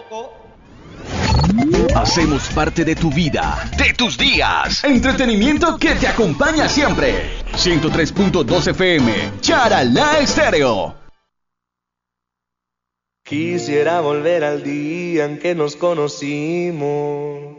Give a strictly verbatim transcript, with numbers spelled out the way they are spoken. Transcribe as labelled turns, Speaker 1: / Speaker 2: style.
Speaker 1: Hacemos parte de tu vida, de tus días. Entretenimiento que te acompaña siempre. ciento tres punto dos F M, Charalá Estéreo.
Speaker 2: Quisiera volver al día en que nos conocimos.